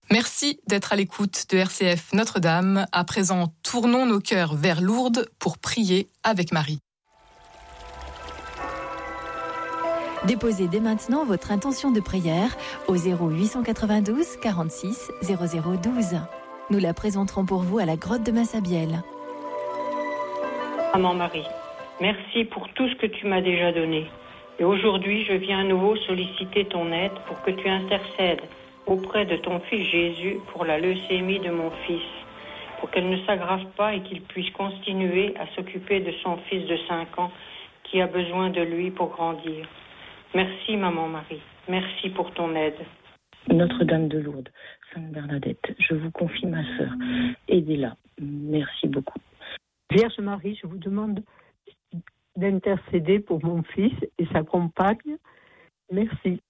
Merci d'être à l'écoute de RCF Notre-Dame. À présent, tournons nos cœurs vers Lourdes pour prier avec Marie. Déposez dès maintenant votre intention de prière au 0892 46 0012. Nous la présenterons pour vous à la grotte de Massabielle. Maman Marie, merci pour tout ce que tu m'as déjà donné. Et aujourd'hui, je viens à nouveau solliciter ton aide pour que tu intercèdes auprès de ton fils Jésus pour la leucémie de mon fils, pour qu'elle ne s'aggrave pas et qu'il puisse continuer à s'occuper de son fils de 5 ans qui a besoin de lui pour grandir. Merci Maman Marie, merci pour ton aide. Notre-Dame de Lourdes, Sainte Bernadette, je vous confie ma sœur, aidez-la. Merci beaucoup. Vierge Marie, je vous demande d'intercéder pour mon fils et sa compagne. Merci.